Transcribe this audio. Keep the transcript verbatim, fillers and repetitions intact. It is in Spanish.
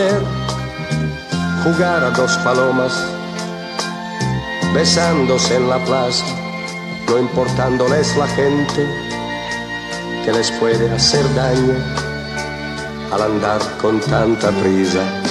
Jugar a dos palomas, besándose en la plaza, no importándoles la gente que les puede hacer daño al andar con tanta prisa.